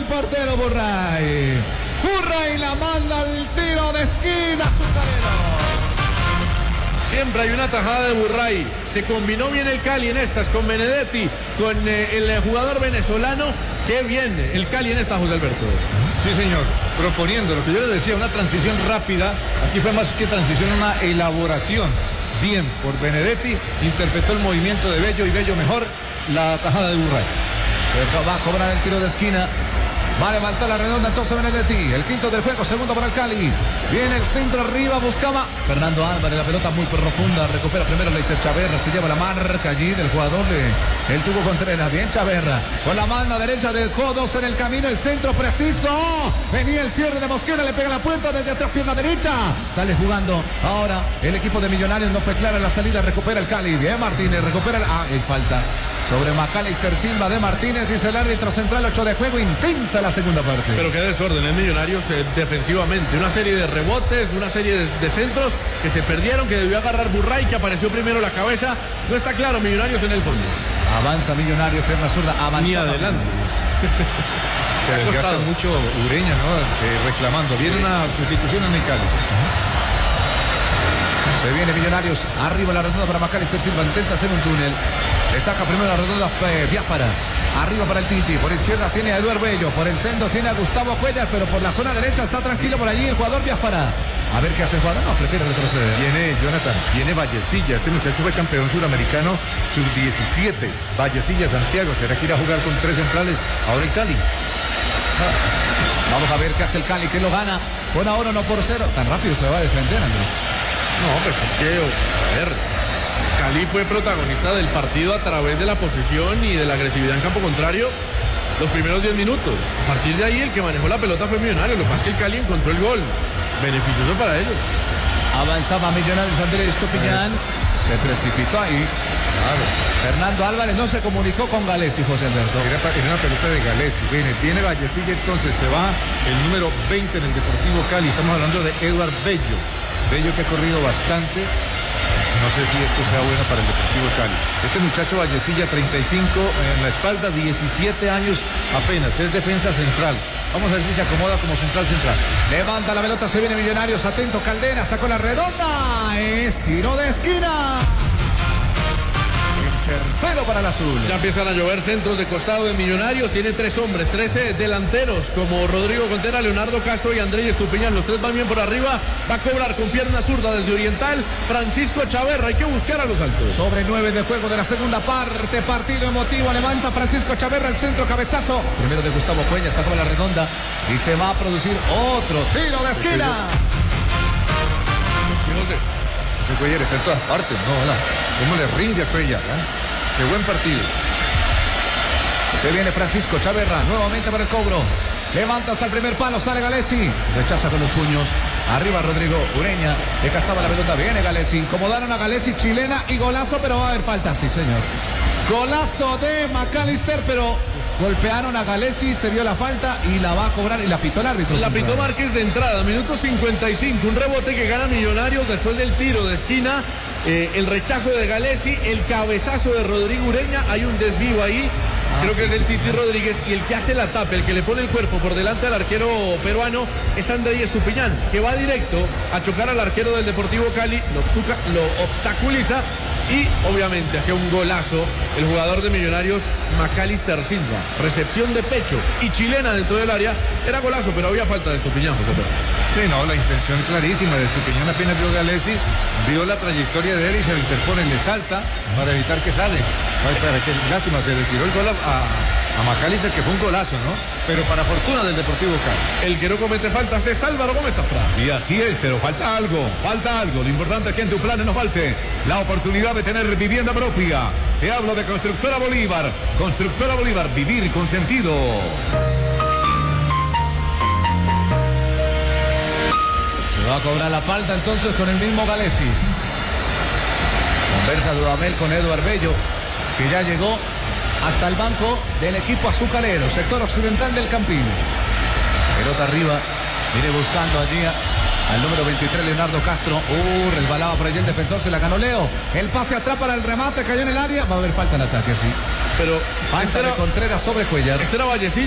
portero Burray. Burray la manda al tiro de esquina, azucarero. Siempre hay una tajada de Burray. Se combinó bien el Cali en estas con Benedetti, con el jugador venezolano. Qué bien el Cali en esta, José Alberto. Sí, señor, proponiendo lo que yo les decía, una transición rápida. Aquí fue más que transición, una elaboración. Bien, por Benedetti, interpretó el movimiento de Bello y Bello mejor la tajada de Burray. Se va a cobrar el tiro de esquina. Va a levantar la redonda entonces Benedetti. El quinto del juego, segundo para el Cali. Viene el centro arriba, buscaba Fernando Álvarez, la pelota muy profunda. Recupera primero Leiser Chaverra, se lleva la marca allí del jugador el tubo Contreras. Bien Chaverra, con la mano derecha dejó dos en el camino, el centro preciso. Venía el cierre de Mosquera, le pega la puerta desde atrás, pierna derecha. Sale jugando ahora el equipo de Millonarios, no fue clara la salida, recupera el Cali. Bien Martínez, recupera y falta sobre Macalister Silva de Martínez, dice el árbitro central. 8 de juego, intensa la segunda parte. Pero qué desorden en Millonarios defensivamente. Una serie de rebotes, una serie de centros que se perdieron, que debió agarrar Burray, que apareció primero la cabeza. No está claro Millonarios en el fondo. Avanza Millonarios, pierna zurda, avanza. Ni adelante. Se desgasta mucho Ureña, ¿no? Reclamando. Viene una sustitución en el Cali. Se viene Millonarios, arriba la redonda para Macalister Silva, intenta hacer un túnel. Le saca primero la redonda Biafara. Arriba para el Titi, por izquierda tiene a Eduardo Bello, por el centro tiene a Gustavo Cuellar, pero por la zona derecha está tranquilo por allí el jugador Biafara. A ver qué hace el jugador, no, prefiere retroceder. Viene Vallecilla, este muchacho fue campeón suramericano sub-17. Vallecilla, Santiago, ¿será que irá a jugar con 3 centrales? Ahora el Cali. Vamos a ver qué hace el Cali, que lo gana. Bueno, ahora 1-0. Tan rápido se va a defender, Andrés. No, pues es que, a ver, Cali fue protagonista del partido a través de la posesión y de la agresividad en campo contrario los primeros 10 minutos. A partir de ahí el que manejó la pelota fue Millonario. Lo que pasa es que el Cali encontró el gol. Beneficioso para ellos. Avanzaba Millonarios, Andrés Estupiñán. Se precipitó ahí. Claro. Fernando Álvarez no se comunicó con Galesi, José Alberto. Era una pelota de Galesi. Viene Vallecilla, entonces se va el número 20 en el Deportivo Cali. Estamos hablando de Eduardo Bello. Bello que ha corrido bastante. No sé si esto sea bueno para el Deportivo Cali. Este muchacho Vallecilla, 35 en la espalda, 17 años apenas. Es defensa central. Vamos a ver si se acomoda como central. Levanta la pelota, se viene Millonarios. Atento Caldera, sacó la redonda. Es tiro de esquina. Tercero para el azul. Ya empiezan a llover centros de costado de Millonarios. Tiene 3 hombres, 13 delanteros como Rodrigo Contreras, Leonardo Castro y Andrés Estupiñán. Los 3 van bien por arriba. Va a cobrar con pierna zurda desde Oriental Francisco Chaverra. Hay que buscar a los altos. Sobre 9 de juego de la segunda parte. Partido emotivo. Levanta Francisco Chaverra el centro, cabezazo. Primero de Gustavo Cuellar, sacó la redonda y se va a producir otro tiro de esquina. Ese Cuellar está en todas partes, ¿no? ¿Cómo le rinde a Cuellar? Qué buen partido. Se viene Francisco Chaverra nuevamente para el cobro. Levanta hasta el primer palo, sale Galesi. Rechaza con los puños. Arriba Rodrigo Ureña. Le cazaba la pelota. Viene Galesi. Incomodaron a Galesi, chilena y golazo, pero va a haber falta, sí señor. Golazo de Macalister, pero golpearon a Galesi, se vio la falta y la va a cobrar y la pitó el árbitro. La pitó Márquez de entrada, minuto 55. Un rebote que gana Millonarios después del tiro de esquina. El rechazo de Galesi, el cabezazo de Rodrigo Ureña. Hay un desvío ahí. Creo que es el Titi Rodríguez, y el que hace la tapa, el que le pone el cuerpo por delante al arquero peruano es Andrés Estupiñán, que va directo a chocar al arquero del Deportivo Cali, lo obstaculiza y obviamente hacía un golazo el jugador de Millonarios Macalister Silva. Recepción de pecho y chilena dentro del área. Era golazo, pero había falta de Estupiñán, José Pedro. Sí, no, la intención clarísima de Estupiñán. Apenas vio Galesi, vio la trayectoria de él y se lo interpone, le salta para evitar que sale. Lástima, se le tiró el gol a Macalister, que fue un golazo, ¿no? Pero para fortuna del Deportivo Cali. El que no comete faltas es Álvaro Gómez Zafra. Y así es, pero falta algo. Lo importante es que en tu plan no falte la oportunidad de tener vivienda propia. Te hablo de Constructora Bolívar. Constructora Bolívar, vivir con sentido. Se va a cobrar la falta entonces con el mismo Galesi. Conversa Dudamel con Eduardo Bello, que ya llegó hasta el banco del equipo azucarero, sector occidental del Campín. Pelota arriba, viene buscando allí al número 23 Leonardo Castro. Resbalaba por allí el defensor, se la ganó Leo. El pase atrás para el remate, cayó en el área. Va a haber falta en ataque, sí. Pero falta de Contreras sobre Cuellar. Este era Vallecilla.